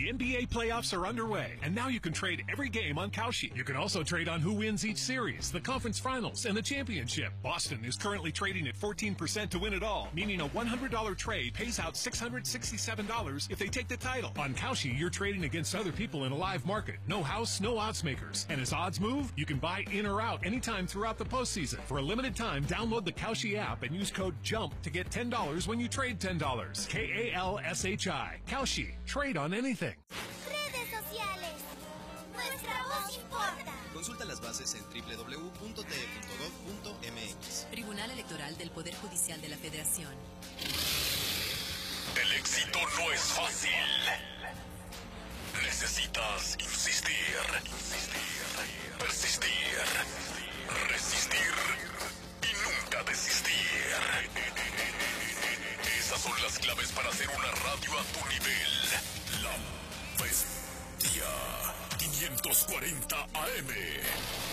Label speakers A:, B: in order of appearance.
A: The NBA playoffs are underway, and now you can trade every game on Kalshi. You can also trade on who wins each series, the conference finals, and the championship. Boston is currently trading at 14% to win it all, meaning a $100 trade pays out $667 if they take the title. On Kalshi, you're trading against other people in a live market. No house, no odds makers. And as odds move, you can buy in or out anytime throughout the postseason. For a limited time, download the Kalshi app and use code JUMP to get $10 when you trade $10. Kalshi. Kalshi. Trade on anything.
B: Redes sociales. Nuestra voz importa.
C: Consulta las bases en www.te.gov.mx.
D: Tribunal Electoral del Poder Judicial de la Federación.
E: El éxito no es fácil. Necesitas insistir, persistir, resistir y nunca desistir. Esas son las claves para hacer una radio a tu nivel. La Bestia 540 AM.